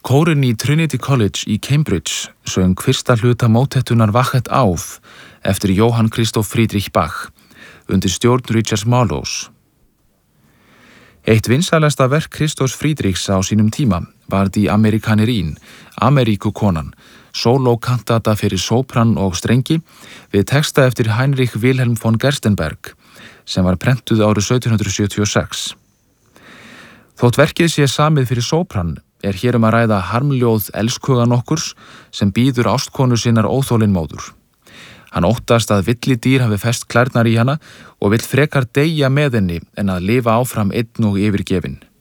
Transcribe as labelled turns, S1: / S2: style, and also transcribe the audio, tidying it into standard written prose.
S1: Kórinn í Trinity College í Cambridge söng fyrsta hluta mótettunar Wach et auf eftir Johann Christoph Friedrich Bach undir stjórn Richard Marlowe. Eitt vinsælasta verk Christoph Friedrichs á sínum tíma var Die Amerikanerin, Ameríkukonan, sólókantata fyrir sópran og strengi við texta eftir Heinrich Wilhelm von Gerstenberg sem var prentuð árið 1776. Þótt verkið sé samið fyrir sópran er hér að ræða harmljóð elskuga nokkurs sem býður ástkonu sinnar óþolinmóður. Hann óttast að villidýr hafi fest klærnar í hana og vill frekar deyja með henni en að lifa áfram einn og yfirgefinn.